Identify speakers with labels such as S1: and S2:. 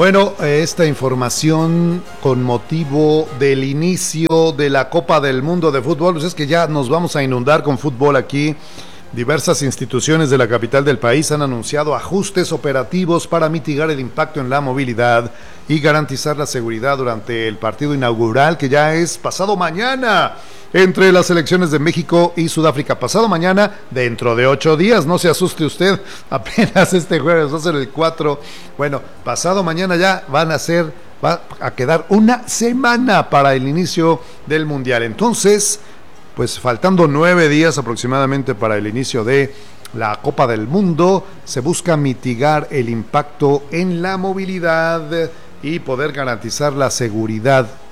S1: Bueno, esta información con motivo del inicio de la Copa del Mundo de Fútbol, pues es que ya nos vamos a inundar con fútbol aquí. Diversas instituciones de la capital del país han anunciado ajustes operativos para mitigar el impacto en la movilidad y garantizar la seguridad durante el partido inaugural, que ya es pasado mañana, entre las selecciones de México y Sudáfrica. Pasado mañana, dentro de 8 días, no se asuste usted, apenas este jueves va a ser el 4. Bueno, pasado mañana ya va a quedar una semana para el inicio del Mundial. Entonces, pues faltando 9 días aproximadamente para el inicio de la Copa del Mundo, se busca mitigar el impacto en la movilidad y poder garantizar la seguridad